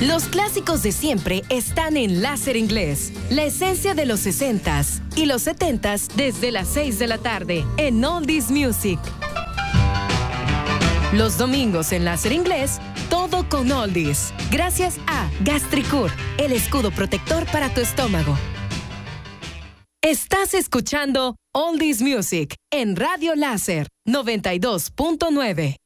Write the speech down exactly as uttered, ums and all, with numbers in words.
Los clásicos de siempre están en Láser Inglés. La esencia de los sesentas y los setentas desde las seis de la tarde en Oldies Music. Los domingos en Láser Inglés, todo con Oldies. Gracias a Gastricur, el escudo protector para tu estómago. Estás escuchando Oldies Music en Radio Láser noventa y dos punto nueve.